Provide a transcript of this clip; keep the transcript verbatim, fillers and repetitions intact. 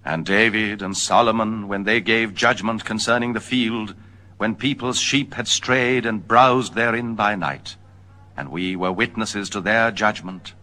And David and Solomon, when they gave judgment concerning the field, when people's sheep had strayed and browsed therein by night, and we were witnesses to their judgment,